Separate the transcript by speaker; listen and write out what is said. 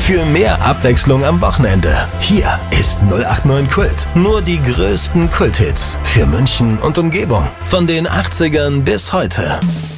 Speaker 1: Für mehr Abwechslung am Wochenende. Hier ist 089 Kult. Nur die größten Kulthits für München und Umgebung. Von den 80ern bis heute.